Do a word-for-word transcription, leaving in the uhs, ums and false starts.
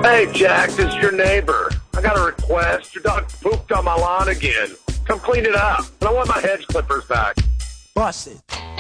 Hey, Jack, this is your neighbor. I got a request. Your dog pooped on my lawn again. Come clean it up. And I want my hedge clippers back. Bust it.